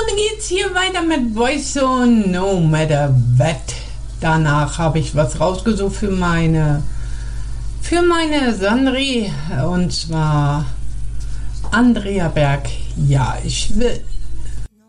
geht's hier weiter mit Voice So No Matter What. Danach habe ich was rausgesucht für meine Sandri, und zwar Andrea Berg. Ja, ich will.